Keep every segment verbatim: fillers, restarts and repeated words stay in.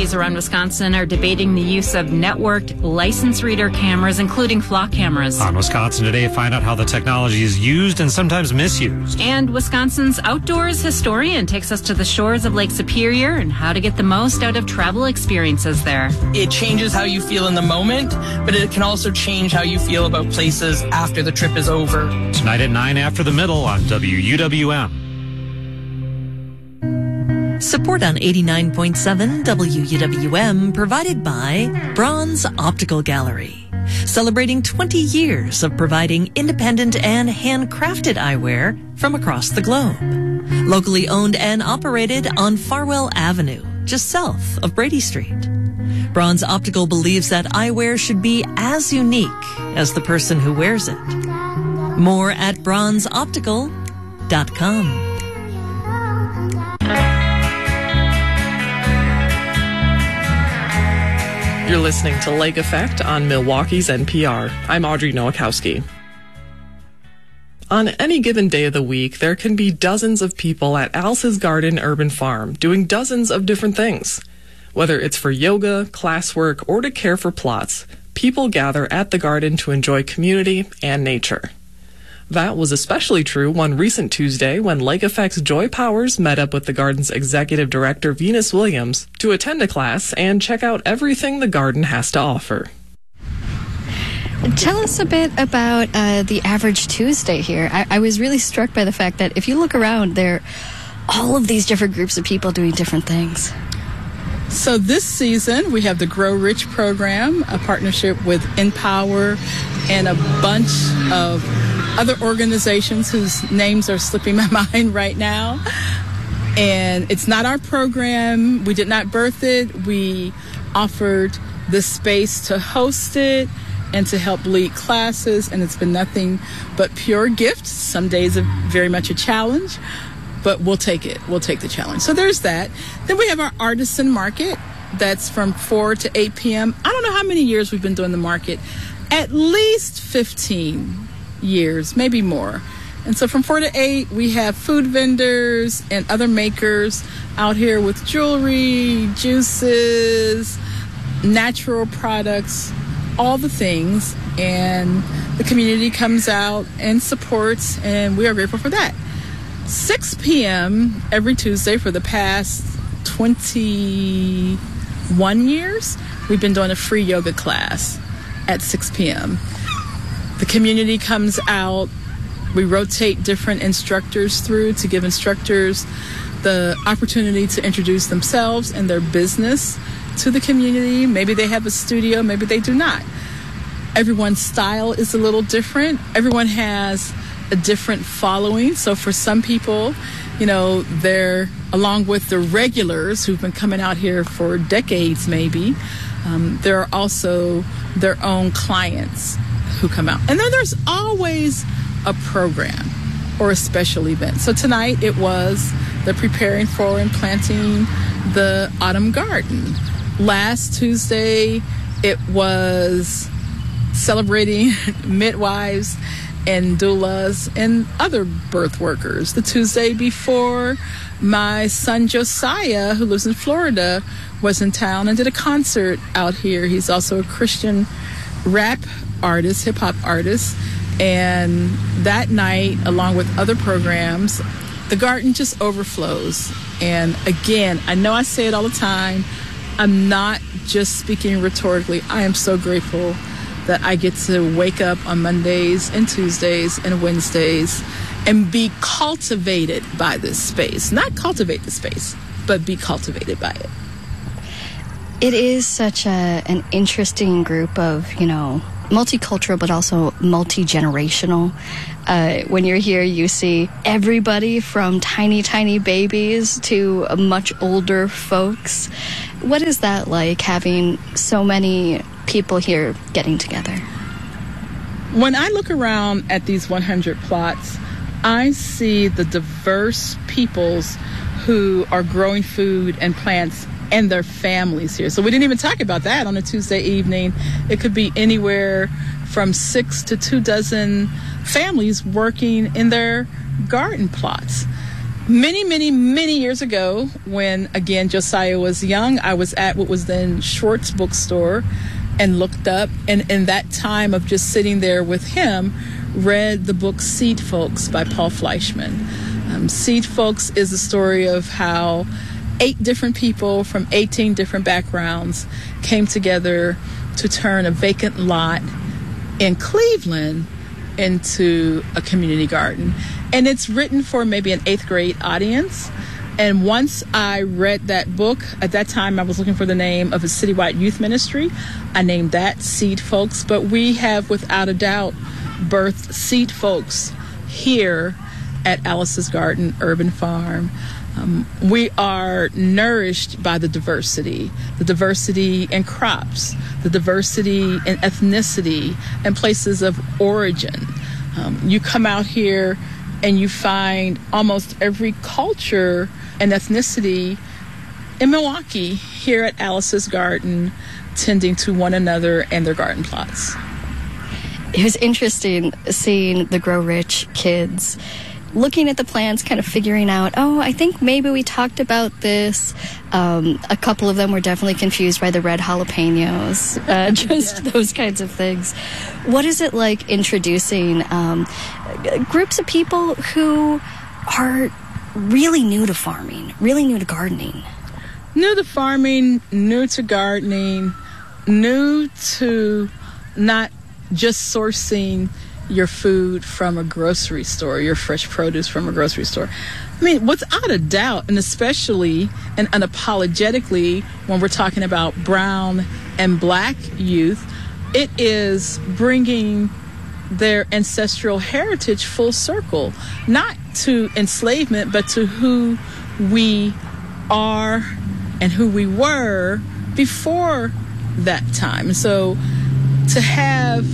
authorities around Wisconsin are debating the use of networked license reader cameras, including flock cameras. On Wisconsin Today, find out how the technology is used and sometimes misused. And Wisconsin's outdoors historian takes us to the shores of Lake Superior and how to get the most out of travel experiences there. It changes how you feel in the moment, but it can also change how you feel about places after the trip is over. Tonight at nine after the middle on W U W M. Support on eighty-nine point seven W U W M provided by Bronze Optical Gallery, celebrating twenty years of providing independent and handcrafted eyewear from across the globe. Locally owned and operated on Farwell Avenue, just south of Brady Street. Bronze Optical believes that eyewear should be as unique as the person who wears it. More at bronze optical dot com. You're listening to Lake Effect on Milwaukee's N P R. I'm Audrey Nowakowski. On any given day of the week, there can be dozens of people at Alice's Garden Urban Farm doing dozens of different things. Whether it's for yoga, classwork, or to care for plots, people gather at the garden to enjoy community and nature. That was especially true one recent Tuesday when Lake Effect's Joy Powers met up with the garden's executive director, Venus Williams, to attend a class and check out everything the garden has to offer. Tell us a bit about uh, the average Tuesday here. I, I was really struck by the fact that if you look around, there are all of these different groups of people doing different things. So this season, we have the Grow Rich program, a partnership with Empower and a bunch of other organizations whose names are slipping my mind right now. And it's not our program. We did not birth it. We offered the space to host it and to help lead classes, and it's been nothing but pure gifts. Some days are very much a challenge, but we'll take it. We'll take the challenge. So there's that. Then we have our artisan market. That's from four to eight p.m. I don't know how many years we've been doing the market. At least fifteen years, maybe more. And so from four to eight, we have food vendors and other makers out here with jewelry, juices, natural products, all the things. And the community comes out and supports, and we are grateful for that. six p.m. every Tuesday for the past twenty-one years, we've been doing a free yoga class at six p.m. The community comes out. We rotate different instructors through to give instructors the opportunity to introduce themselves and their business to the community. Maybe they have a studio, maybe they do not. Everyone's style is a little different. Everyone has a different following. So for some people, you know, they're along with the regulars who've been coming out here for decades maybe. Um, there are also their own clients who come out. And then there's always a program or a special event. So tonight it was the preparing for and planting the autumn garden. Last Tuesday it was celebrating midwives and doulas and other birth workers. The Tuesday before, my son Josiah, who lives in Florida, was in town and did a concert out here. He's also a Christian rap artist, hip-hop artist. And that night, along with other programs, the garden just overflows. And again, I know I say it all the time, I'm not just speaking rhetorically. I am so grateful that I get to wake up on Mondays and Tuesdays and Wednesdays and be cultivated by this space. Not cultivate the space, but be cultivated by it. It is such a, an interesting group of, you know, multicultural, but also multi-generational. Uh, when you're here, you see everybody from tiny, tiny babies to much older folks. What is that like, having so many people here getting together? When I look around at these one hundred plots, I see the diverse peoples who are growing food and plants and their families here. So we didn't even talk about that on a Tuesday evening. It could be anywhere from six to two dozen families working in their garden plots. Many, many, many years ago, when, again, Josiah was young, I was at what was then Schwartz Bookstore and looked up, and in that time of just sitting there with him, read the book Seed Folks by Paul Fleischman. Um, Seed Folks is the story of how eight different people from eighteen different backgrounds came together to turn a vacant lot in Cleveland into a community garden. And it's written for maybe an eighth grade audience. And once I read that book, at that time I was looking for the name of a citywide youth ministry. I named that Seed Folks. But we have, without a doubt, birthed Seed Folks here at Alice's Garden Urban Farm. Um, we are nourished by the diversity, the diversity in crops, the diversity in ethnicity and places of origin. Um, you come out here and you find almost every culture and ethnicity in Milwaukee here at Alice's Garden, tending to one another and their garden plots. It was interesting seeing the Grow Rich kids looking at the plants, kind of figuring out, oh, I think maybe we talked about this. Um, a couple of them were definitely confused by the red jalapenos, uh, just yeah. those kinds of things. What is it like introducing um, groups of people who are really new to farming, really new to gardening? New to farming, new to gardening, new to not just sourcing your food from a grocery store, your fresh produce from a grocery store. I mean, without a doubt, and especially and unapologetically when we're talking about brown and black youth, it is bringing their ancestral heritage full circle, not to enslavement, but to who we are and who we were before that time. So to have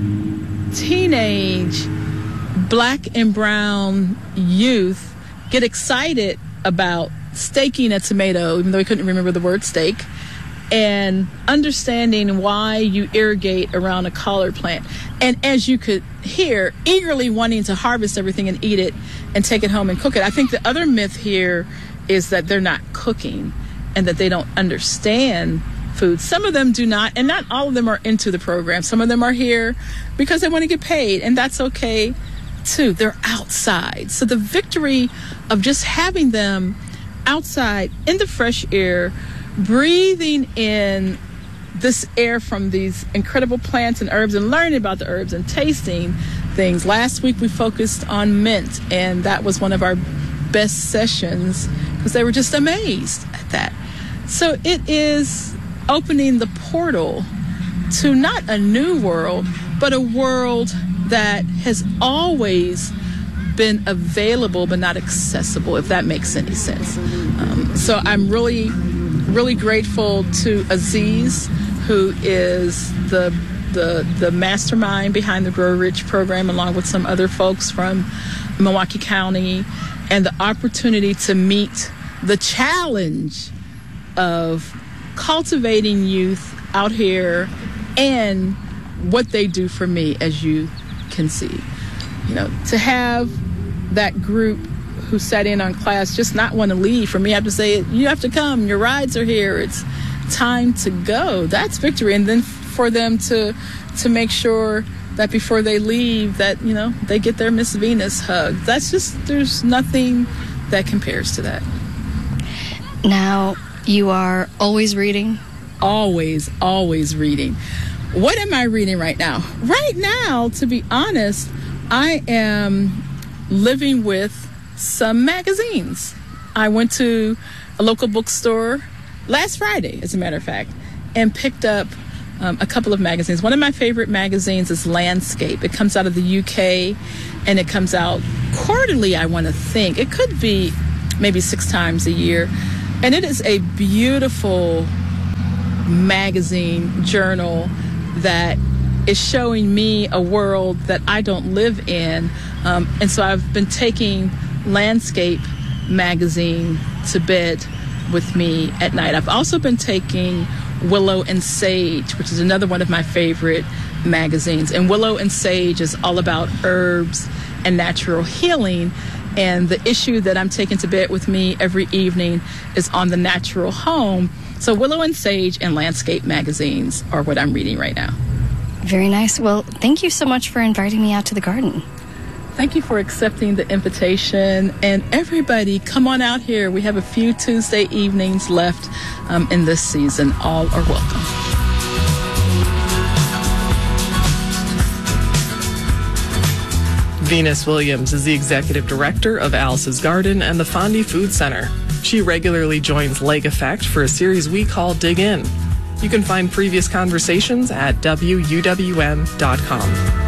teenage black and brown youth get excited about staking a tomato, even though we couldn't remember the word steak, and understanding why you irrigate around a collard plant. And as you could hear, eagerly wanting to harvest everything and eat it and take it home and cook it. I think the other myth here is that they're not cooking and that they don't understand food. Some of them do not, and not all of them are into the program. Some of them are here because they want to get paid, and that's okay too. They're outside. So the victory of just having them outside in the fresh air, breathing in this air from these incredible plants and herbs and learning about the herbs and tasting things. Last week we focused on mint, and that was one of our best sessions because they were just amazed at that. So it is opening the portal to not a new world, but a world that has always been available but not accessible, if that makes any sense. Um, so I'm really, really grateful to Aziz, who is the the the mastermind behind the Grow Rich program, along with some other folks from Milwaukee County, and the opportunity to meet the challenge of cultivating youth out here and what they do for me, as you can see. You know, to have that group who sat in on class just not want to leave. For me, I have to say, you have to come. Your rides are here. It's time to go. That's victory. And then for them to to make sure that before they leave that, you know, they get their Miss Venus hug. That's just, there's nothing that compares to that. Now, you are always reading? Always, always reading. What am I reading right now? Right now, to be honest, I am living with some magazines. I went to a local bookstore last Friday, as a matter of fact, and picked up um, a couple of magazines. One of my favorite magazines is Landscape. It comes out of the U K, and it comes out quarterly, I want to think. It could be maybe six times a year. And it is a beautiful magazine journal that is showing me a world that I don't live in. Um, and so I've been taking Landscape magazine to bed with me at night. I've also been taking Willow and Sage, which is another one of my favorite magazines. And Willow and Sage is all about herbs and natural healing. And the issue that I'm taking to bed with me every evening is on the natural home. So Willow and Sage and Landscape magazines are what I'm reading right now. Very nice. Well, thank you so much for inviting me out to the garden. Thank you for accepting the invitation. And everybody, come on out here. We have a few Tuesday evenings left um, in this season. All are welcome. Venus Williams is the executive director of Alice's Garden and the Fondy Food Center. She regularly joins Lake Effect for a series we call Dig In. You can find previous conversations at W U W M dot com.